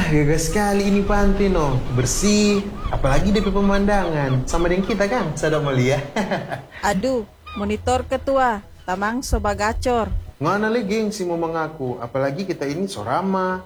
Gagah sekali ini pantai no. Bersih, apalagi DP pemandangan. Sama dengan kita kan, Sadam Malia. Aduh, monitor ketua, tamang soba gacor. Ngana lagi gengsi mau mengaku, apalagi kita ini sorama,